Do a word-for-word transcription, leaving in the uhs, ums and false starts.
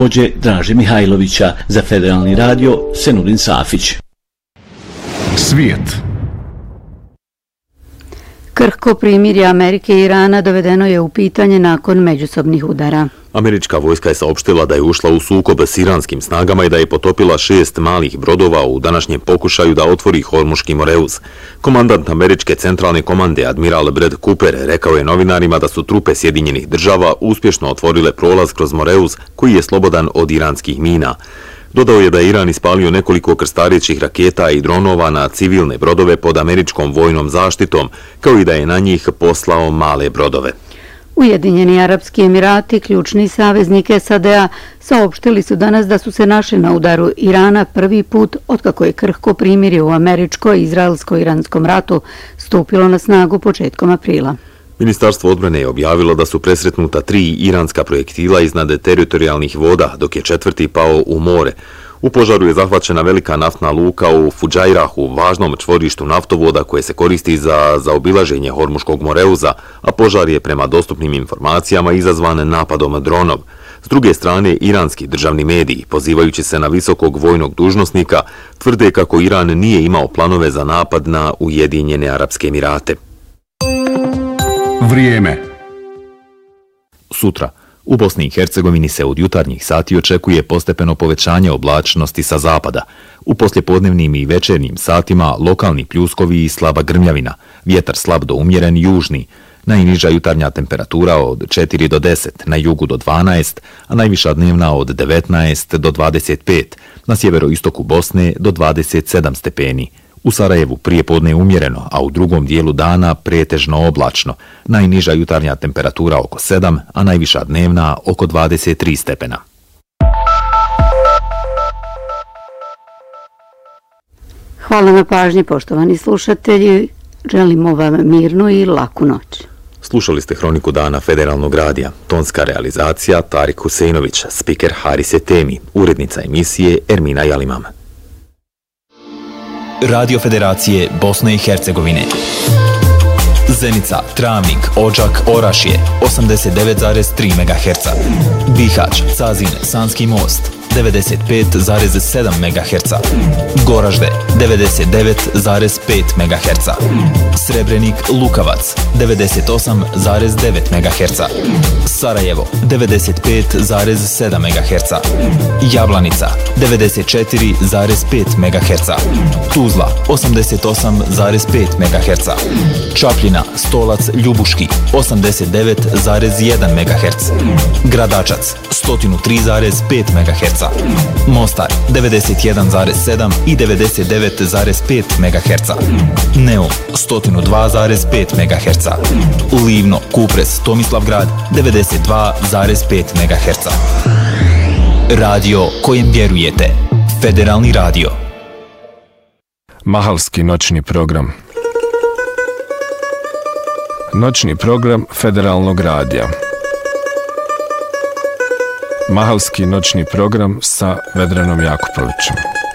Vođe Draže Mihajlovića, za Federalni radio Senudin Safić. Svijet. Krhko primirje Amerike i Irana dovedeno je u pitanje nakon međusobnih udara. Američka vojska je saopštila da je ušla u sukob s iranskim snagama i da je potopila šest malih brodova u današnjem pokušaju da otvori Hormuški Moreuz. Komandant američke centralne komande admiral Brad Cooper rekao je novinarima da su trupe Sjedinjenih država uspješno otvorile prolaz kroz Moreuz koji je slobodan od iranskih mina. Dodao je da je Iran ispalio nekoliko krstarećih raketa i dronova na civilne brodove pod američkom vojnom zaštitom, kao i da je na njih poslao male brodove. Ujedinjeni Arapski Emirati, ključni saveznik S A D-a, saopštili su danas da su se našli na udaru Irana prvi put otkako je krhko primirje u američko-izraelsko-iranskom ratu stupilo na snagu početkom aprila. Ministarstvo odbrane je objavilo da su presretnuta tri iranska projektila iznad teritorijalnih voda, dok je četvrti pao u more. U požaru je zahvaćena velika naftna luka u Fudžajrahu, važnom čvorištu naftovoda koje se koristi za zaobilaženje Hormuškog Moreuza, a požar je prema dostupnim informacijama izazvan napadom dronov. S druge strane, iranski državni mediji, pozivajući se na visokog vojnog dužnosnika, tvrde kako Iran nije imao planove za napad na Ujedinjene Arapske Emirate. Vrijeme. Sutra. U Bosni i Hercegovini se od jutarnjih sati očekuje postepeno povećanje oblačnosti sa zapada. U poslijepodnevnim i večernjim satima lokalni pljuskovi i slaba grmljavina, vjetar slab do umjeren južni, najniža jutarnja temperatura od četiri do deset, na jugu do dvanaest, a najviša dnevna od devetnaest do dvadeset pet, na sjeveroistoku Bosne do dvadeset sedam stepeni. U Sarajevu prije podne umjereno, a u drugom dijelu dana pretežno oblačno. Najniža jutarnja temperatura oko sedam, a najviša dnevna oko dvadeset tri stepena. Hvala na pažnji, poštovani slušatelji. Želimo vam mirnu i laku noć. Slušali ste Hroniku dana Federalnog radija. Tonska realizacija Tarik Huseinović, spiker Haris Etemi, urednica emisije Ermina Jalimam. Radio Federacije Bosne i Hercegovine. Zenica, Travnik, Odžak, Orašje, osamdeset devet zarez tri megaherca. Bihać, Cazin, Sanski most, devedeset pet zarez sedam megaherca. Goražde, devedeset devet zarez pet megaherca. Srebrenik, Lukavac, devedeset osam zarez devet megaherca. Sarajevo, devedeset pet zarez sedam megaherca. Jablanica, devedeset četiri zarez pet megaherca. Tuzla, osamdeset osam zarez pet megaherca. Čapljina, Stolac, Ljubuški, osamdeset devet zarez jedan megaherc. Gradačac, sto tri zarez pet megaherca. Mostar, devedeset jedan zarez sedam i devedeset devet zarez pet megaherca. Neum, sto dva zarez pet megaherca. Livno, Kupres, Tomislavgrad, devedeset dva zarez pet megaherca. Radio kojem vjerujete. Federalni radio. Mahalski noćni program. Noćni program Federalnog radija. Mahalski noćni program sa Vedranom Jakupovićem.